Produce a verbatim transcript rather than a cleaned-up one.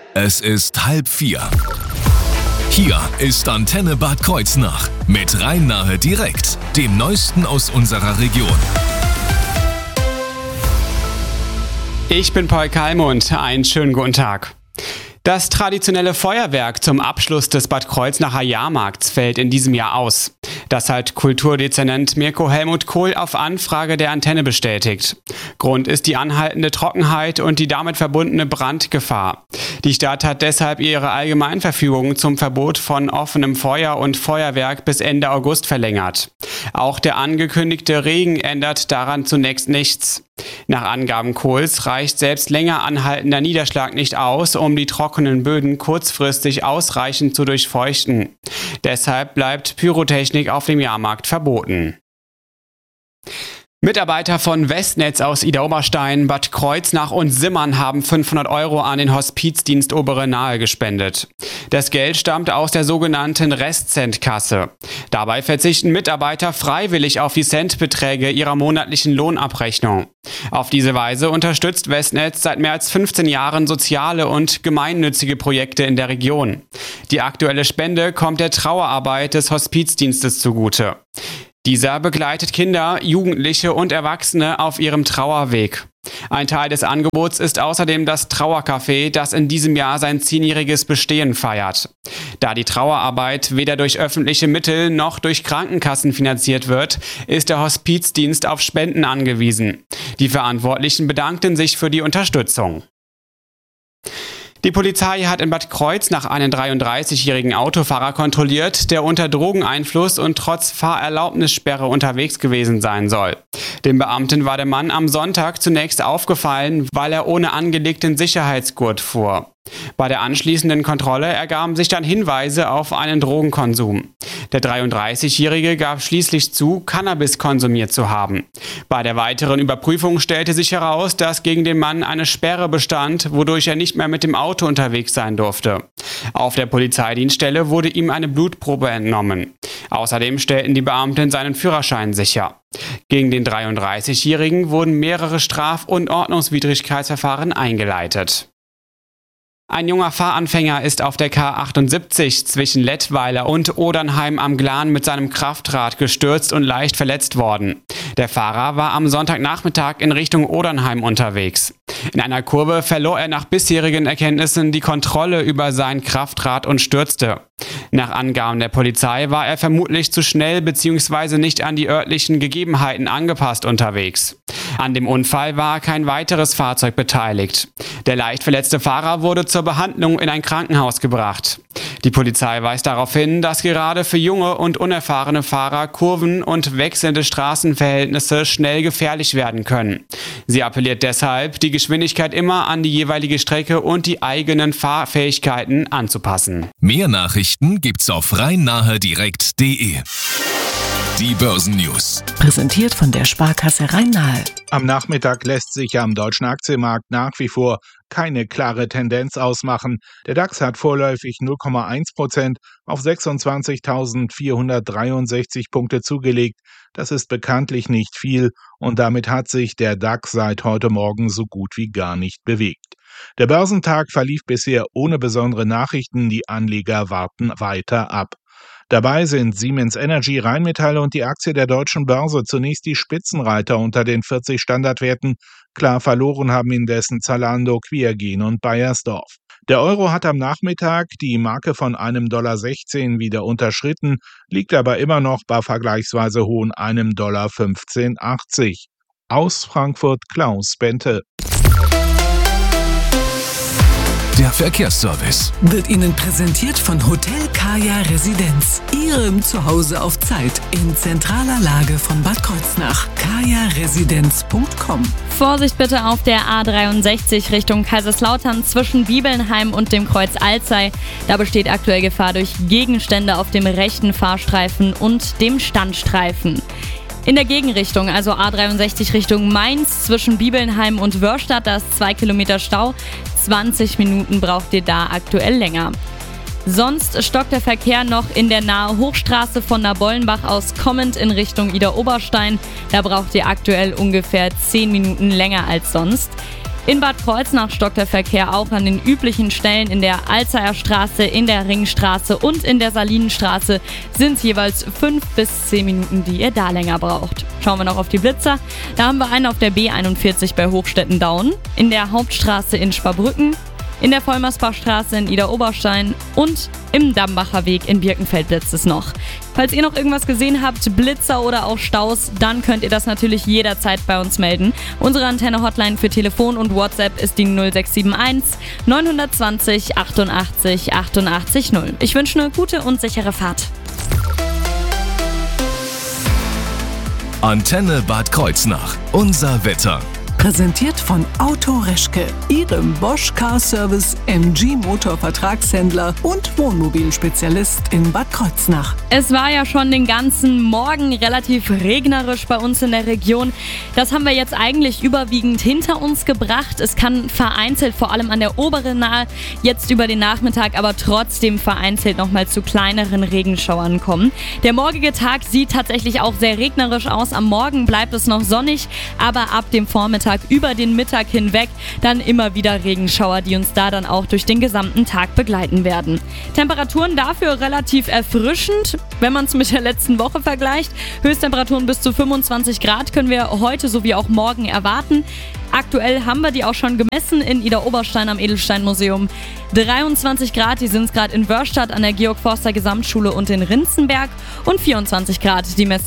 Es ist halb vier. Hier ist Antenne Bad Kreuznach mit Rhein-Nahe direkt, dem Neuesten aus unserer Region. Ich bin Paul Kalmund, einen schönen guten Tag. Das traditionelle Feuerwerk zum Abschluss des Bad Kreuznacher Jahrmarkts fällt in diesem Jahr aus. Das hat Kulturdezernent Mirko Helmut Kohl auf Anfrage der Antenne bestätigt. Grund ist die anhaltende Trockenheit und die damit verbundene Brandgefahr. Die Stadt hat deshalb ihre Allgemeinverfügung zum Verbot von offenem Feuer und Feuerwerk bis Ende August verlängert. Auch der angekündigte Regen ändert daran zunächst nichts. Nach Angaben Kohls reicht selbst länger anhaltender Niederschlag nicht aus, um die trockenen Böden kurzfristig ausreichend zu durchfeuchten. Deshalb bleibt Pyrotechnik auf dem Jahrmarkt verboten. Mitarbeiter von Westnetz aus Idar-Oberstein, Bad Kreuznach und Simmern haben fünfhundert Euro an den Hospizdienst Obere Nahe gespendet. Das Geld stammt aus der sogenannten Restcent-Kasse. Dabei verzichten Mitarbeiter freiwillig auf die Centbeträge ihrer monatlichen Lohnabrechnung. Auf diese Weise unterstützt Westnetz seit mehr als fünfzehn Jahren soziale und gemeinnützige Projekte in der Region. Die aktuelle Spende kommt der Trauerarbeit des Hospizdienstes zugute. Dieser begleitet Kinder, Jugendliche und Erwachsene auf ihrem Trauerweg. Ein Teil des Angebots ist außerdem das Trauercafé, das in diesem Jahr sein zehnjähriges Bestehen feiert. Da die Trauerarbeit weder durch öffentliche Mittel noch durch Krankenkassen finanziert wird, ist der Hospizdienst auf Spenden angewiesen. Die Verantwortlichen bedankten sich für die Unterstützung. Die Polizei hat in Bad Kreuznach einen dreiunddreißigjährigen Autofahrer kontrolliert, der unter Drogeneinfluss und trotz Fahrerlaubnissperre unterwegs gewesen sein soll. Dem Beamten war der Mann am Sonntag zunächst aufgefallen, weil er ohne angelegten Sicherheitsgurt fuhr. Bei der anschließenden Kontrolle ergaben sich dann Hinweise auf einen Drogenkonsum. Der dreiunddreißigjährige gab schließlich zu, Cannabis konsumiert zu haben. Bei der weiteren Überprüfung stellte sich heraus, dass gegen den Mann eine Sperre bestand, wodurch er nicht mehr mit dem Auto unterwegs sein durfte. Auf der Polizeidienststelle wurde ihm eine Blutprobe entnommen. Außerdem stellten die Beamten seinen Führerschein sicher. Gegen den dreiunddreißigjährigen wurden mehrere Straf- und Ordnungswidrigkeitsverfahren eingeleitet. Ein junger Fahranfänger ist auf der K achtundsiebzig zwischen Lettweiler und Odernheim am Glan mit seinem Kraftrad gestürzt und leicht verletzt worden. Der Fahrer war am Sonntagnachmittag in Richtung Odernheim unterwegs. In einer Kurve verlor er nach bisherigen Erkenntnissen die Kontrolle über sein Kraftrad und stürzte. Nach Angaben der Polizei war er vermutlich zu schnell bzw. nicht an die örtlichen Gegebenheiten angepasst unterwegs. An dem Unfall war kein weiteres Fahrzeug beteiligt. Der leicht verletzte Fahrer wurde zur Behandlung in ein Krankenhaus gebracht. Die Polizei weist darauf hin, dass gerade für junge und unerfahrene Fahrer Kurven und wechselnde Straßenverhältnisse schnell gefährlich werden können. Sie appelliert deshalb, die Geschwindigkeit immer an die jeweilige Strecke und die eigenen Fahrfähigkeiten anzupassen. Mehr Nachrichten gibt's auf rhein-nahe direkt punkt de. Die Börsennews. Präsentiert von der Sparkasse Rhein-Nahe. Am Nachmittag lässt sich am deutschen Aktienmarkt nach wie vor keine klare Tendenz ausmachen. Der DAX hat vorläufig null Komma eins Prozent auf sechsundzwanzigtausendvierhundertdreiundsechzig Punkte zugelegt. Das ist bekanntlich nicht viel und damit hat sich der DAX seit heute Morgen so gut wie gar nicht bewegt. Der Börsentag verlief bisher ohne besondere Nachrichten. Die Anleger warten weiter ab. Dabei sind Siemens Energy, Rheinmetall und die Aktie der Deutschen Börse zunächst die Spitzenreiter unter den vierzig Standardwerten. Klar verloren haben indessen Zalando, Quiergen und Beiersdorf. Der Euro hat am Nachmittag die Marke von einem Dollar sechzehn wieder unterschritten, liegt aber immer noch bei vergleichsweise hohen einem Dollar fünfzehn achtzig. Aus Frankfurt Klaus Bente. Der Verkehrsservice Wird Ihnen präsentiert von Hotel Kaya Residenz. Ihrem Zuhause auf Zeit in zentraler Lage von Bad Kreuznach. kaya residenz punkt com. Vorsicht bitte auf der A dreiundsechzig Richtung Kaiserslautern zwischen Bibelnheim und dem Kreuz Alzey. Da besteht aktuell Gefahr durch Gegenstände auf dem rechten Fahrstreifen und dem Standstreifen. In der Gegenrichtung, also A dreiundsechzig Richtung Mainz zwischen Bibelnheim und Wörstadt, da ist zwei Kilometer Stau. zwanzig Minuten braucht ihr da aktuell länger. Sonst stockt der Verkehr noch in der Nahe Hochstraße von Nabollenbach aus kommend in Richtung Idar-Oberstein. Da braucht ihr aktuell ungefähr zehn Minuten länger als sonst. In Bad Kreuznach stockt der Verkehr auch an den üblichen Stellen. In der Alzeyer Straße, in der Ringstraße und in der Salinenstraße sind es jeweils fünf bis zehn Minuten, die ihr da länger braucht. Schauen wir noch auf die Blitzer. Da haben wir einen auf der B einundvierzig bei Hochstetten-Daun, in der Hauptstraße in Sparbrücken, in der Vollmersbachstraße in Idar-Oberstein und im Dambacher Weg in Birkenfeld blitzt es noch. Falls ihr noch irgendwas gesehen habt, Blitzer oder auch Staus, dann könnt ihr das natürlich jederzeit bei uns melden. Unsere Antenne-Hotline für Telefon und WhatsApp ist die null sechs sieben eins neun zwei null achtundachtzig achtundachtzig null. Ich wünsche eine gute und sichere Fahrt. Antenne Bad Kreuznach. Unser Wetter. Präsentiert von Auto Reschke, Ihrem Bosch Car Service M G Motor Vertragshändler und Wohnmobilspezialist in Bad Kreuznach. Es war ja schon den ganzen Morgen relativ regnerisch bei uns in der Region. Das haben wir jetzt eigentlich überwiegend hinter uns gebracht. Es kann vereinzelt, vor allem an der oberen Nahe, jetzt über den Nachmittag aber trotzdem vereinzelt nochmal zu kleineren Regenschauern kommen. Der morgige Tag sieht tatsächlich auch sehr regnerisch aus. Am Morgen bleibt es noch sonnig, aber ab dem Vormittag über den Mittag hinweg dann immer wieder Regenschauer, die uns da dann auch durch den gesamten Tag begleiten werden. Temperaturen dafür relativ erfrischend, wenn man es mit der letzten Woche vergleicht. Höchsttemperaturen bis zu fünfundzwanzig Grad können wir heute sowie auch morgen erwarten. Aktuell haben wir die auch schon gemessen in Idar-Oberstein am Edelsteinmuseum. dreiundzwanzig Grad, die sind es gerade in Wörstadt an der Georg Forster Gesamtschule und in Rinzenberg und vierundzwanzig Grad, die messen